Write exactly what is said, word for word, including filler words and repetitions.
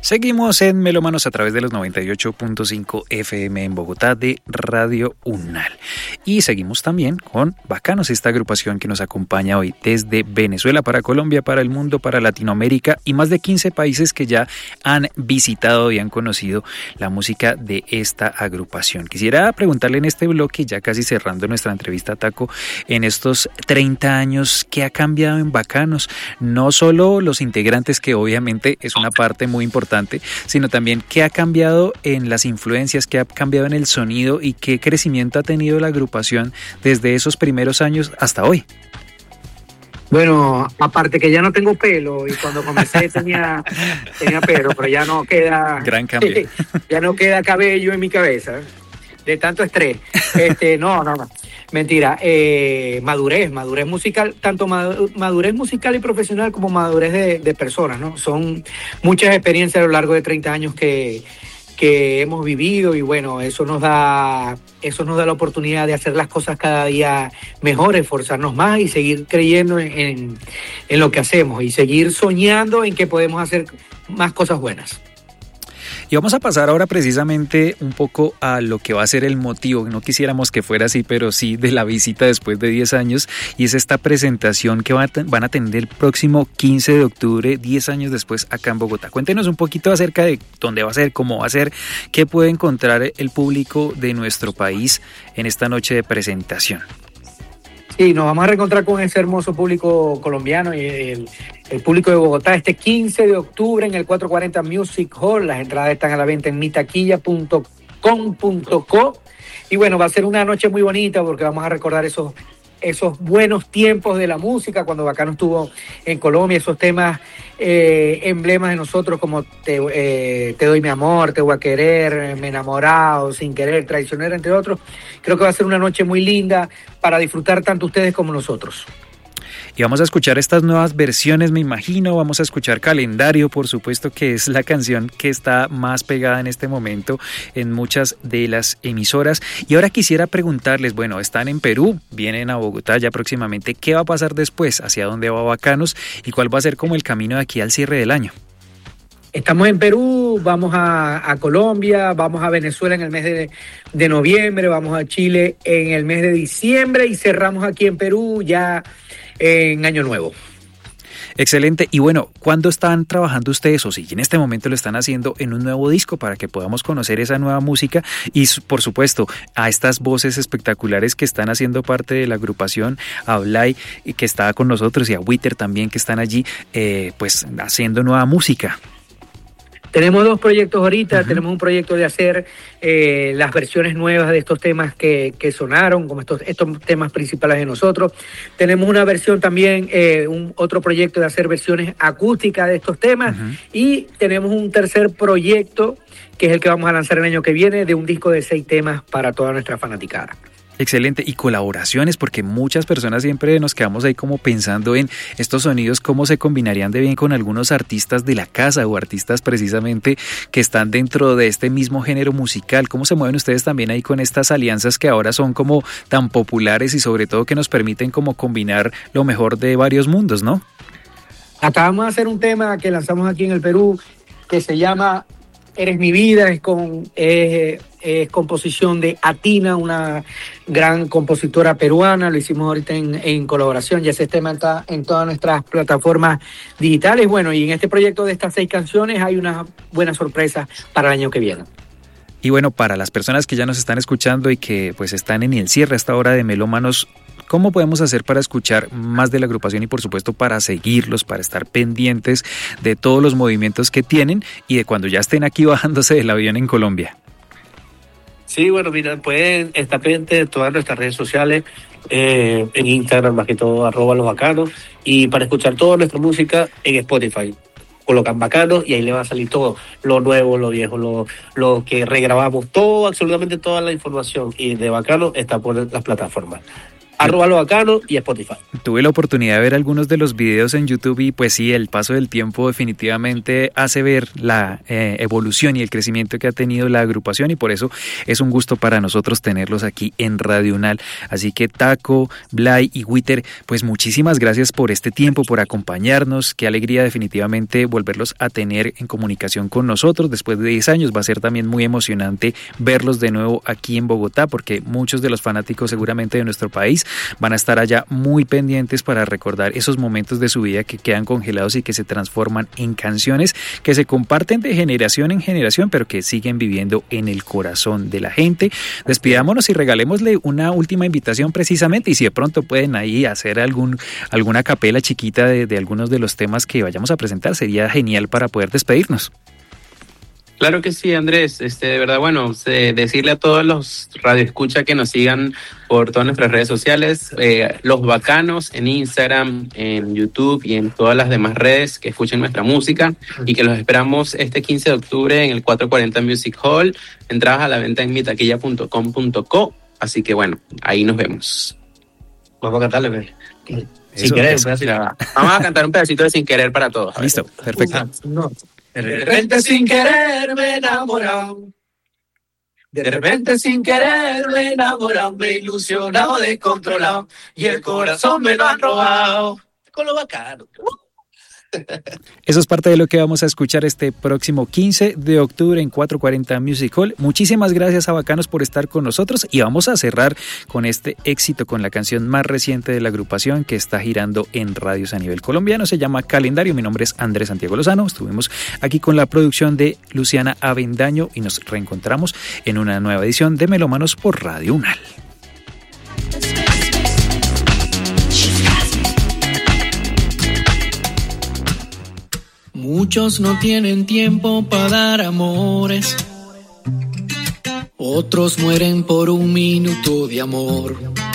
Seguimos en Melómanos a través de los noventa y ocho punto cinco F M en Bogotá de Radio UNAL. Y seguimos también con Bacanos, esta agrupación que nos acompaña hoy desde Venezuela para Colombia, para el mundo, para Latinoamérica y más de quince países que ya han visitado y han conocido la música de esta agrupación. Quisiera preguntarle en este bloque, ya casi cerrando nuestra entrevista, Taco, en estos treinta años, ¿qué ha cambiado en Bacanos? No solo los integrantes, que obviamente es una parte muy importante, sino también qué ha cambiado en las influencias, qué ha cambiado en el sonido y qué crecimiento ha tenido la agrupación desde esos primeros años hasta hoy. Bueno, aparte que ya no tengo pelo y cuando comencé tenía, tenía pelo, pero ya no queda... Gran cambio. Ya no queda cabello en mi cabeza de tanto estrés. Este, no, no, no. Mentira. Eh, madurez, madurez musical, tanto madurez musical y profesional como madurez de, de personas, ¿no? Son muchas experiencias a lo largo de treinta años que, que hemos vivido y bueno, eso nos da, eso nos da la oportunidad de hacer las cosas cada día mejor, esforzarnos más y seguir creyendo en, en, en lo que hacemos y seguir soñando en que podemos hacer más cosas buenas. Y vamos a pasar ahora precisamente un poco a lo que va a ser el motivo, no quisiéramos que fuera así, pero sí, de la visita después de diez años, y es esta presentación que van a tener el próximo quince de octubre, diez años después, acá en Bogotá. Cuéntenos un poquito acerca de dónde va a ser, cómo va a ser, qué puede encontrar el público de nuestro país en esta noche de presentación. Sí, nos vamos a reencontrar con ese hermoso público colombiano y el, el público de Bogotá este quince de octubre en el cuatrocientos cuarenta Music Hall. Las entradas están a la venta en mi taquilla punto com punto co y bueno, va a ser una noche muy bonita porque vamos a recordar esos, esos buenos tiempos de la música cuando Bacano estuvo en Colombia, esos temas eh, emblemas de nosotros como te, eh, te doy mi amor, te voy a querer, me he enamorado, sin querer, traicionero, entre otros. Creo que va a ser una noche muy linda para disfrutar tanto ustedes como nosotros. Y vamos a escuchar estas nuevas versiones, me imagino, vamos a escuchar Calendario, por supuesto, que es la canción que está más pegada en este momento en muchas de las emisoras. Y ahora quisiera preguntarles, bueno, están en Perú, vienen a Bogotá ya próximamente, ¿qué va a pasar después? ¿Hacia dónde va Bacanos? ¿Y cuál va a ser como el camino de aquí al cierre del año? Estamos en Perú, vamos a, a Colombia, vamos a Venezuela en el mes de, de noviembre, vamos a Chile en el mes de diciembre y cerramos aquí en Perú ya en Año Nuevo. Excelente. Y bueno, ¿cuándo están trabajando ustedes o si en este momento lo están haciendo en un nuevo disco para que podamos conocer esa nueva música? Y por supuesto, a estas voces espectaculares que están haciendo parte de la agrupación, a Blay, que está con nosotros, y a Witter también, que están allí, eh, pues haciendo nueva música. Tenemos dos proyectos ahorita, uh-huh. Tenemos un proyecto de hacer eh, las versiones nuevas de estos temas que, que sonaron, como estos, estos temas principales de nosotros. Tenemos una versión también, eh, un otro proyecto de hacer versiones acústicas de estos temas. Uh-huh. Y tenemos un tercer proyecto, que es el que vamos a lanzar el año que viene, de un disco de seis temas para toda nuestra fanaticada. Excelente. Y colaboraciones, porque muchas personas siempre nos quedamos ahí como pensando en estos sonidos, cómo se combinarían de bien con algunos artistas de la casa o artistas precisamente que están dentro de este mismo género musical. ¿Cómo se mueven ustedes también ahí con estas alianzas que ahora son como tan populares y sobre todo que nos permiten como combinar lo mejor de varios mundos, ¿no? Acabamos de hacer un tema que lanzamos aquí en el Perú que se llama Eres mi vida, es con es, es composición de Atina, una gran compositora peruana. Lo hicimos ahorita en, en colaboración, ya ese tema está en todas nuestras plataformas digitales. Bueno, y en este proyecto de estas seis canciones hay unas buenas sorpresas para el año que viene. Y bueno, para las personas que ya nos están escuchando y que pues están en el cierre a esta hora de Melómanos, ¿cómo podemos hacer para escuchar más de la agrupación y por supuesto para seguirlos, para estar pendientes de todos los movimientos que tienen y de cuando ya estén aquí bajándose del avión en Colombia? Sí, bueno, mira, pueden estar pendientes de todas nuestras redes sociales, eh, en Instagram más que todo, arroba los bacanos, y para escuchar toda nuestra música en Spotify. Colocan Bacanos y ahí le va a salir todo, lo nuevo, lo viejo, lo, lo que regrabamos, todo, absolutamente toda la información y de Bacanos está por las plataformas. arroba Los Bacanos y Spotify. Tuve la oportunidad de ver algunos de los videos en YouTube y pues sí, el paso del tiempo definitivamente hace ver la eh, evolución y el crecimiento que ha tenido la agrupación y por eso es un gusto para nosotros tenerlos aquí en Radio Unal. Así que Taco, Blay y Witter, pues muchísimas gracias por este tiempo, por acompañarnos. Qué alegría definitivamente volverlos a tener en comunicación con nosotros después de diez años. Va a ser también muy emocionante verlos de nuevo aquí en Bogotá porque muchos de los fanáticos seguramente de nuestro país van a estar allá muy pendientes para recordar esos momentos de su vida que quedan congelados y que se transforman en canciones que se comparten de generación en generación, pero que siguen viviendo en el corazón de la gente. Despidámonos y regalémosle una última invitación precisamente, y si de pronto pueden ahí hacer algún alguna capela chiquita de, de algunos de los temas que vayamos a presentar, sería genial para poder despedirnos. Claro que sí, Andrés. Este, de verdad, bueno, eh, decirle a todos los radioescuchas que nos sigan por todas nuestras redes sociales, eh, Los Bacanos en Instagram, en YouTube y en todas las demás redes, que escuchen nuestra música y que los esperamos este quince de octubre en el cuatrocientos cuarenta Music Hall. Entradas a la venta en mi taquilla punto com punto co. Así que bueno, ahí nos vemos. Vamos a cantarle, bebé. Sin Eso, querer, eso. pues, Vamos a cantar un pedacito de Sin Querer para todos. Listo, perfecto. No. De repente sin querer me he enamorado. De repente sin querer me he enamorado. Me he ilusionado, descontrolado. Y el corazón me lo han robado. Con Los Bacanos. Eso es parte de lo que vamos a escuchar este próximo quince de octubre en cuatrocientos cuarenta Music Hall. Muchísimas gracias a Bacanos por estar con nosotros y vamos a cerrar con este éxito, con la canción más reciente de la agrupación que está girando en radios a nivel colombiano. Se llama Calendario. Mi nombre es Andrés Santiago Lozano. Estuvimos aquí con la producción de Luciana Avendaño y nos reencontramos en una nueva edición de Melómanos por Radio Unal. Muchos no tienen tiempo para dar amores, otros mueren por un minuto de amor.